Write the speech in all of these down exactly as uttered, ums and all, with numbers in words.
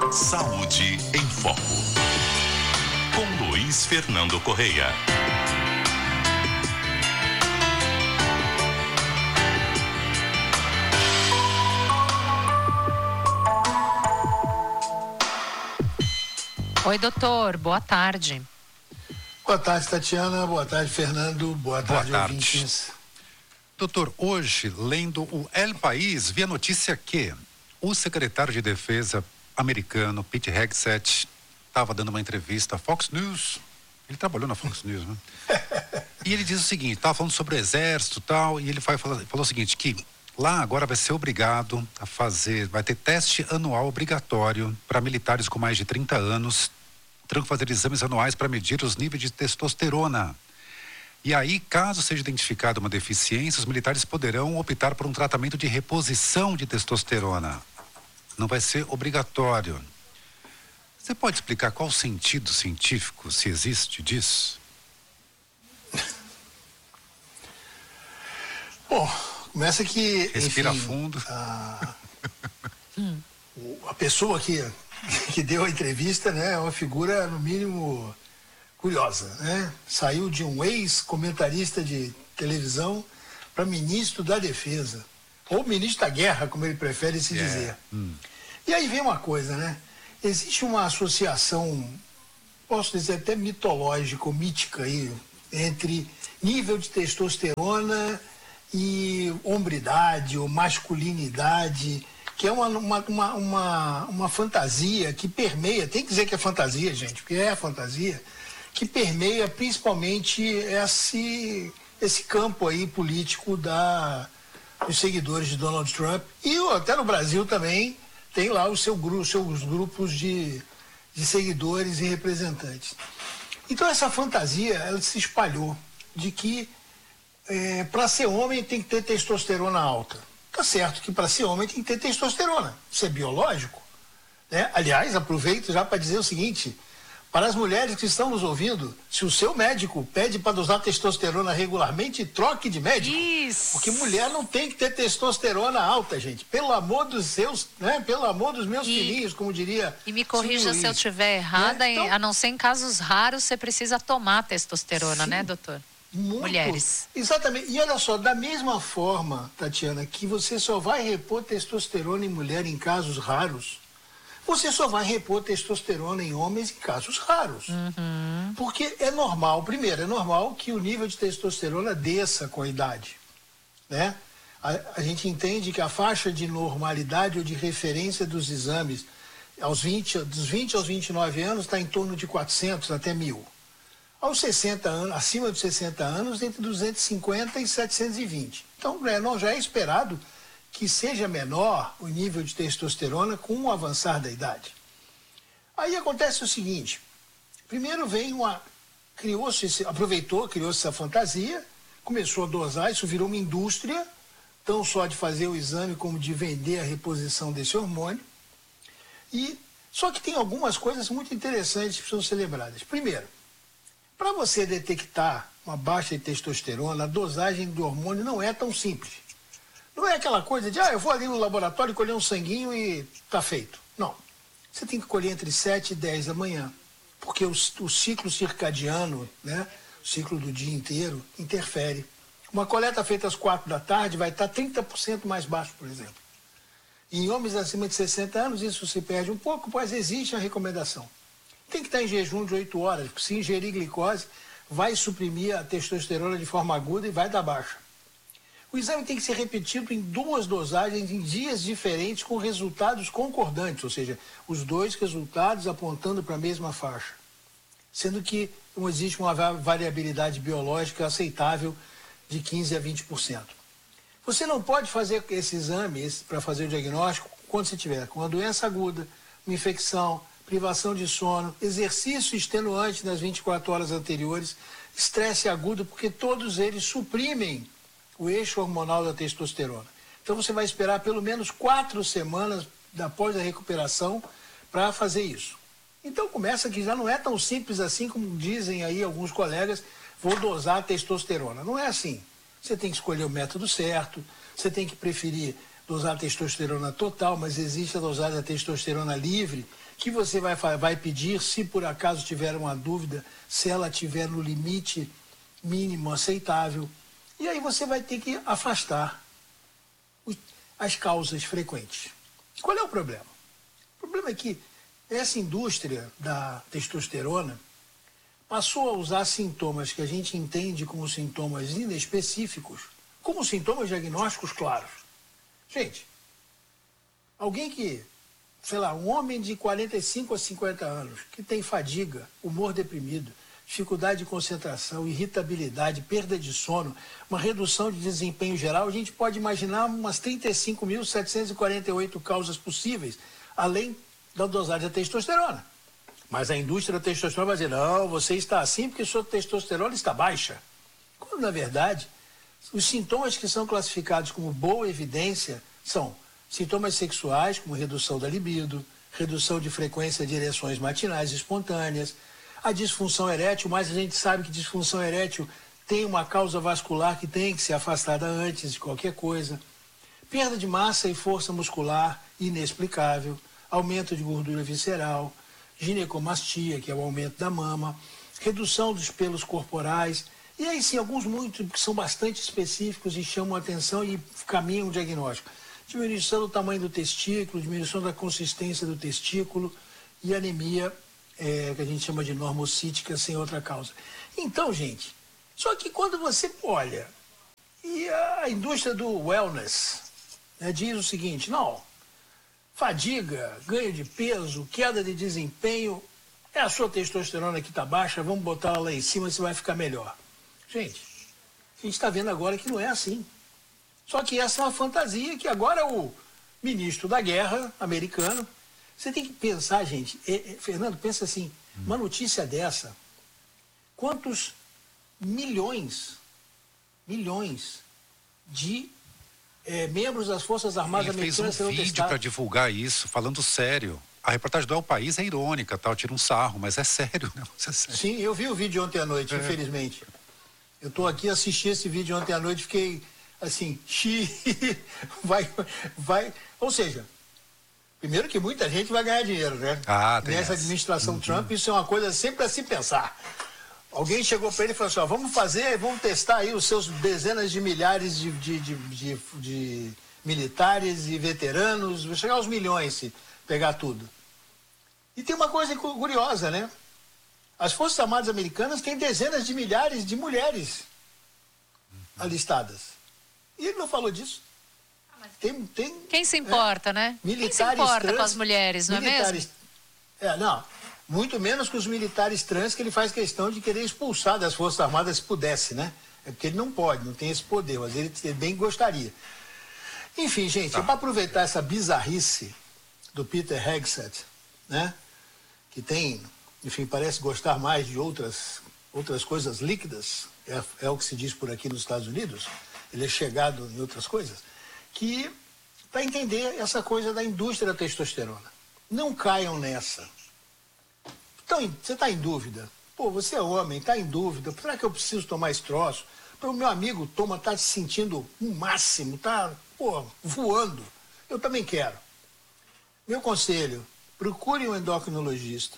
Saúde em Foco, com Luiz Fernando Correia. Oi, doutor, boa tarde. Boa tarde, Tatiana, boa tarde, Fernando, boa tarde, boa tarde. ouvintes. Doutor, hoje, lendo o El País, vi a notícia que o secretário de Defesa americano, Pete Hegseth, estava dando uma entrevista à Fox News. Ele trabalhou na Fox News, né? E ele diz o seguinte, estava falando sobre o exército e tal, e ele foi, falou, falou o seguinte, que lá agora vai ser obrigado a fazer, vai ter teste anual obrigatório para militares com mais de trinta anos, terão que fazer exames anuais para medir os níveis de testosterona. E aí, caso seja identificada uma deficiência, os militares poderão optar por um tratamento de reposição de testosterona. Não vai ser obrigatório. Você pode explicar qual o sentido científico, se existe, disso? Bom, começa que... Respira enfim, fundo. A, a pessoa que, que deu a entrevista, né, é uma figura, no mínimo, curiosa, né? Saiu de um ex-comentarista de televisão para ministro da Defesa. Ou ministro da Guerra, como ele prefere se Yeah. dizer. Hum. E aí vem uma coisa, né? Existe uma associação, posso dizer até mitológica ou mítica aí, entre nível de testosterona e hombridade ou masculinidade, que é uma, uma, uma, uma, uma fantasia que permeia, tem que dizer que é fantasia, gente, porque é fantasia, que permeia principalmente esse, esse campo aí político da, dos seguidores de Donald Trump. E até no Brasil também tem lá os seu gru, seus grupos de, de seguidores e representantes. Então essa fantasia, ela se espalhou de que é, para ser homem tem que ter testosterona alta. Tá certo que para ser homem tem que ter testosterona, isso é biológico, né? Aliás, aproveito já para dizer o seguinte, para as mulheres que estão nos ouvindo, se o seu médico pede para usar testosterona regularmente, troque de médico. Isso. Porque mulher não tem que ter testosterona alta, gente. Pelo amor dos seus, né? Pelo amor dos meus E- filhinhos, como diria... E me corrija Silvio se eu Luiz. estiver errada, Né? Então- em- a não ser em casos raros, você precisa tomar testosterona, Sim. né, doutor? Muito. Mulheres. Exatamente. E olha só, da mesma forma, Tatiana, que você só vai repor testosterona em mulher em casos raros, você só vai repor testosterona em homens em casos raros. Uhum. Porque é normal, primeiro, é normal que o nível de testosterona desça com a idade, né? A, a gente entende que a faixa de normalidade ou de referência dos exames aos vinte, dos vinte aos vinte e nove anos está em torno de quatrocentos até mil. Aos sessenta anos, acima de sessenta anos, entre duzentos e cinquenta e setecentos e vinte. Então, é, não, já é esperado que seja menor o nível de testosterona com o avançar da idade. Aí acontece o seguinte, primeiro vem uma, criou-se, esse- aproveitou, criou-se essa fantasia, começou a dosar, isso virou uma indústria, não só de fazer o exame como de vender a reposição desse hormônio. E, só que tem algumas coisas muito interessantes que precisam ser lembradas. Primeiro, para você detectar uma baixa de testosterona, a dosagem do hormônio não é tão simples. Não é aquela coisa de, ah, eu vou ali no laboratório colher um sanguinho e tá feito. Não. Você tem que colher entre sete e dez da manhã, porque o, o ciclo circadiano, né, o ciclo do dia inteiro, interfere. Uma coleta feita às quatro da tarde vai estar trinta por cento mais baixo, por exemplo. Em homens acima de sessenta anos, isso se perde um pouco, mas existe a recomendação. Tem que estar em jejum de oito horas, porque se ingerir glicose, vai suprimir a testosterona de forma aguda e vai dar baixa. O exame tem que ser repetido em duas dosagens em dias diferentes com resultados concordantes, ou seja, os dois resultados apontando para a mesma faixa. Sendo que não existe uma va- variabilidade biológica aceitável de quinze a vinte por cento. Você não pode fazer esse exame para fazer o diagnóstico quando você tiver com uma doença aguda, uma infecção, privação de sono, exercício extenuante nas vinte e quatro horas anteriores, estresse agudo, porque todos eles suprimem o eixo hormonal da testosterona. Então você vai esperar pelo menos quatro semanas após a recuperação para fazer isso. Então começa que já não é tão simples assim como dizem aí alguns colegas, vou dosar a testosterona. Não é assim. Você tem que escolher o método certo, você tem que preferir dosagem de testosterona total, mas existe a dosagem da testosterona livre, que você vai, vai pedir, se por acaso tiver uma dúvida, se ela estiver no limite mínimo aceitável. E aí você vai ter que afastar as causas frequentes. Qual é o problema? O problema é que essa indústria da testosterona passou a usar sintomas que a gente entende como sintomas inespecíficos, como sintomas diagnósticos claros. Gente, alguém que, sei lá, um homem de quarenta e cinco a cinquenta anos, que tem fadiga, humor deprimido, dificuldade de concentração, irritabilidade, perda de sono, uma redução de desempenho geral, a gente pode imaginar umas trinta e cinco mil setecentas e quarenta e oito causas possíveis, além da dosagem da testosterona. Mas a indústria da testosterona vai dizer, não, você está assim porque sua testosterona está baixa. Quando, na verdade, os sintomas que são classificados como boa evidência são sintomas sexuais, como redução da libido, redução de frequência de ereções matinais espontâneas, a disfunção erétil, mas a gente sabe que disfunção erétil tem uma causa vascular que tem que ser afastada antes de qualquer coisa, perda de massa e força muscular inexplicável, aumento de gordura visceral, ginecomastia, que é o aumento da mama, redução dos pelos corporais, e aí sim, alguns muitos que são bastante específicos e chamam a atenção e caminham o diagnóstico. Diminuição do tamanho do testículo, diminuição da consistência do testículo e anemia, é, que a gente chama de normocítica, sem outra causa. Então, gente, só que quando você olha, e a indústria do wellness, né, diz o seguinte, não, fadiga, ganho de peso, queda de desempenho, é a sua testosterona que está baixa, vamos botar ela lá em cima, você vai ficar melhor. Gente, a gente está vendo agora que não é assim. Só que essa é uma fantasia que agora o ministro da guerra americano, você tem que pensar, gente, é, é, Fernando, pensa assim, uma notícia dessa, quantos milhões, milhões de é, membros das Forças Armadas Ele americanas serão testados? Ele fez um vídeo para divulgar isso, falando sério. A reportagem do El País é irônica, tal, tira um sarro, mas é sério, né? É sério. Sim, eu vi o vídeo ontem à noite, é. infelizmente. Eu estou aqui, assisti esse vídeo ontem à noite, fiquei assim, xi, vai, vai, ou seja, primeiro que muita gente vai ganhar dinheiro, né? Ah, tem Nessa essa. administração Uhum. Trump, isso é uma coisa sempre a se pensar. Alguém chegou para ele e falou assim, ó, vamos fazer, vamos testar aí os seus dezenas de milhares de, de, de, de, de militares e veteranos, vai chegar aos milhões se pegar tudo. E tem uma coisa curiosa, né? As Forças Armadas Americanas têm dezenas de milhares de mulheres alistadas. E ele não falou disso. Tem, tem, Quem se importa, é, né? Militares Quem se importa trans, com as mulheres, não militares, é mesmo? É, não. Muito menos com os militares trans, que ele faz questão de querer expulsar das Forças Armadas se pudesse, né? É porque ele não pode, não tem esse poder, mas ele, ele bem gostaria. Enfim, gente, tá. Para aproveitar essa bizarrice do Peter Hegseth, né? Que tem, enfim, parece gostar mais de outras, outras coisas líquidas, é, é o que se diz por aqui nos Estados Unidos, ele é chegado em outras coisas, que para entender essa coisa da indústria da testosterona. Não caiam nessa. Então, você está em dúvida? Pô, você é homem, está em dúvida, será que eu preciso tomar esse troço? O meu amigo toma, está se sentindo um máximo, está, pô, voando. Eu também quero. Meu conselho, procure um endocrinologista.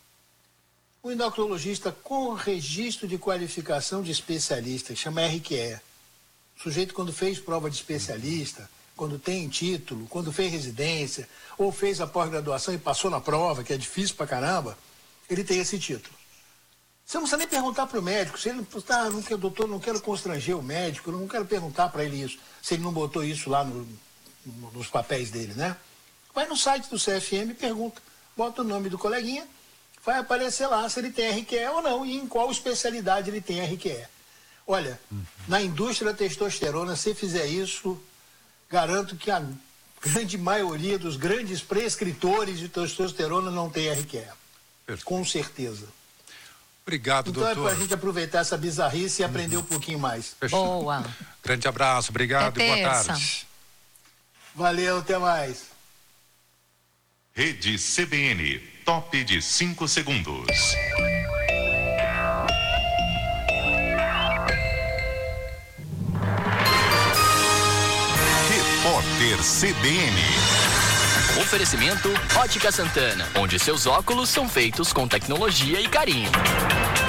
Um endocrinologista com registro de qualificação de especialista, que chama R Q E. O sujeito, quando fez prova de especialista, quando tem título, quando fez residência, ou fez a pós-graduação e passou na prova, que é difícil pra caramba, ele tem esse título. Você não precisa nem perguntar para o médico, se ele tá, não quer, doutor, não quero constranger o médico, eu não quero perguntar para ele isso, se ele não botou isso lá no, no, nos papéis dele, né? Vai no site do C F M e pergunta, bota o nome do coleguinha, vai aparecer lá se ele tem R Q E ou não, e em qual especialidade ele tem R Q E. Olha, uhum. Na indústria da testosterona, se fizer isso, garanto que a grande maioria dos grandes prescritores de testosterona não tem R Q E. Perfeito. Com certeza. Obrigado, então doutor. Então é para a gente aproveitar essa bizarrice e uhum. aprender um pouquinho mais. Fechou. Boa. Grande abraço, obrigado e boa tarde. Valeu, até mais. Rede C B N, top de cinco segundos. Repórter Repórter C B N. Oferecimento Ótica Santana, onde seus óculos são feitos com tecnologia e carinho.